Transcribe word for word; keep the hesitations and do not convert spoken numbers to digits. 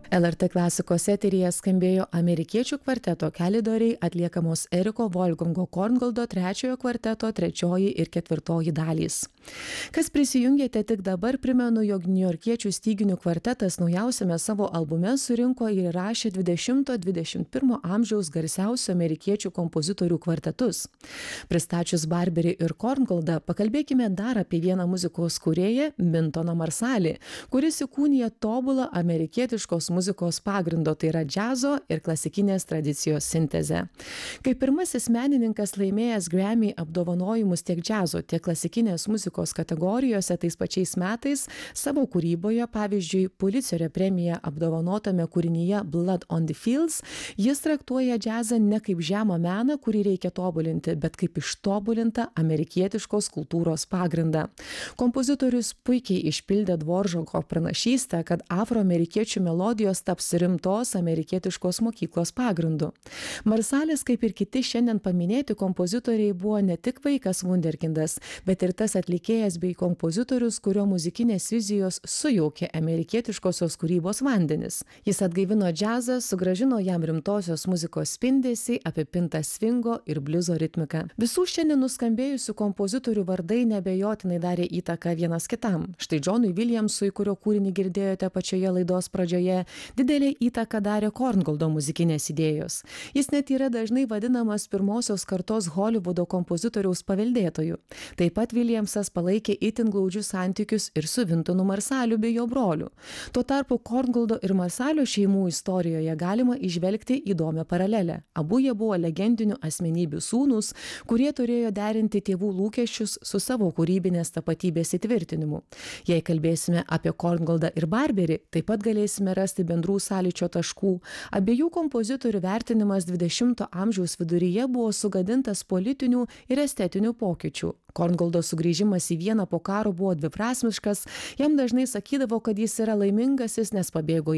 L R T klasikos eteryje skambėjo amerikiečių kvarteto Kalidoriai atliekamos Eriko Wolfgango Korngoldo trečiojo kvarteto trečioji ir ketvirtoji dalys. Kas prisijungėte tik dabar, primenu, jog niujorkiečių styginių kvartetas naujausiame savo albume surinko ir įrašė dvidešimto dvidešimt pirmo amžiaus garsiausių amerikiečių kompozitorių kvartetus. Pristačius Barberį ir Korngoldą, pakalbėkime dar apie vieną muzikos kūrėją, Wyntoną Marsalį, kuris įkūnija tobulą amerikietiškos muzikos pagrindo, tai yra džiazo ir klasikinės tradicijos sintezę. Kaip pirmasis menininkas laimėjęs Grammy apdovanojimus tiek džiazo, tiek klasikinės muzikos kategorijose tais pačiais metais, savo kūryboje, pavyzdžiui, Pulitzerio premija apdovanotame kūrinyje Blood on the Fields, jis traktuoja džiazą ne kaip žemą meną, kurį reikia tobulinti, bet kaip ištobulintą amerikietiškos kultūros pagrindą. Kompozitorius puikiai išpildė Dvoržako pranašystę, kad afroamerikiečių melodijos taps rimtos amerikietiškos mokyklos pagrindu. Marsalis, kaip ir kiti šiandien paminėti kompozitoriai, buvo ne tik vaikas vunderkindas, bet ir tas atlikėjas bei kompozitorius, kurio muzikinės vizijos sujaukė amerikietiškosios kūrybos vandenis. Jis atgaivino džiazą, sugrąžino jam rimtosios muzikos spindesį, apipintą svingo ir bliuzo ritmiką. Visų šiandien nuskambėjusių kompozitorių vardai neabejotinai darė įtaką vienas kitam. Štai Džonui Williamsui, kurio kūrinį girdėjote pačioje laidos pradžioje, didelę įtaką darė Korngoldo muzikinės idėjos. Jis net yra dažnai vadinamas pirmosios kartos Hollywoodo kompozitoriaus paveldėtoju. Taip pat Williamsas palaikė itin glaudžius santykius ir su Wyntonu Marsaliu bei jo broliu. Tuo tarpu Korngoldo ir Marsalio šeimų istorijoje galima įžvelgti įdomią paralelę. Abu jie buvo legendinių asmenybių sūnūs, kurie turėjo derinti tėvų lūkesčius su savo kūrybinės tapatybės įtvirtinimu. Jei kalbėsime apie Korngoldą ir Barberį, taip pat galėsime rasti bendrų sąlyčio taškų. Abiejų kompozitorių vertinimas dvidešimto amžiaus viduryje buvo sugadintas politinių ir estetinių pokyčių. Korngoldo sugrįžimas į Vieną po karo buvo dviprasmiškas, jam dažnai sakydavo, kad jis yra laimingasis, nes pabėgo